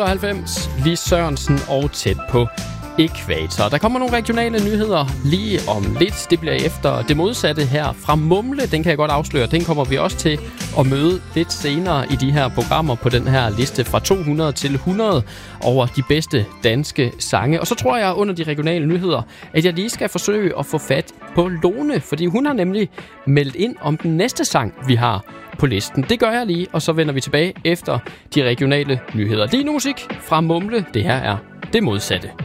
98, Lis Sørensen og Tæt på Ækvator. Der kommer nogle regionale nyheder lige om lidt. Det bliver efter det modsatte her fra Mumle. Den kan jeg godt afsløre. Den kommer vi også til at møde lidt senere i de her programmer på den her liste fra 200 til 100 over de bedste danske sange. Og så tror jeg under de regionale nyheder, at jeg lige skal forsøge at få fat på Lone, fordi hun har nemlig meldt ind om den næste sang, vi har på listen. Det gør jeg lige, og så vender vi tilbage efter de regionale nyheder. Lige nu musik fra Mumle. Det her er det modsatte.